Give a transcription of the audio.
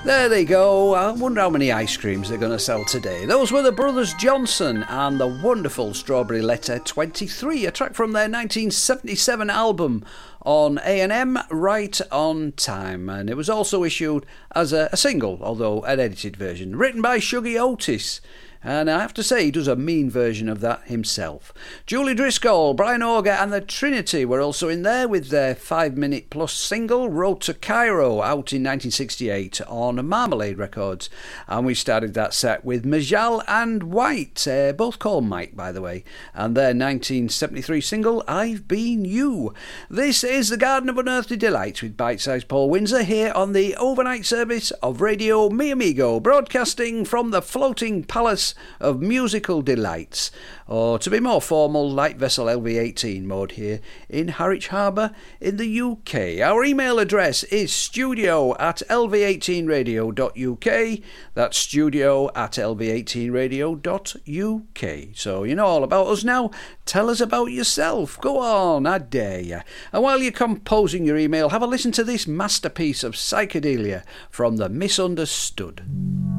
There they go. I wonder how many ice creams they're going to sell today. Those were the Brothers Johnson and the wonderful Strawberry Letter 23, a track from their 1977 album on A&M, Right on Time. And it was also issued as a single, although an edited version, written by Shuggy Otis. And I have to say, he does a mean version of that himself. Julie Driscoll, Brian Auger and the Trinity were also in there with their 5-minute plus single, Road to Cairo, out in 1968 on Marmalade Records. And we started that set with Majal and White, both called Mike, by the way, and their 1973 single, I've Been You. This is the Garden of Unearthly Delights with Bite-Sized Paul Windsor here on the overnight service of Radio Mi Amigo, broadcasting from the floating palace of musical delights, or to be more formal, light vessel LV18 mode here in Harwich Harbour in the UK. Our email address is studio@lv18radio.uk. That's studio@lv18radio.uk. So you know all about us now. Tell us about yourself. Go on, I dare you. And while you're composing your email, have a listen to this masterpiece of psychedelia from the Misunderstood.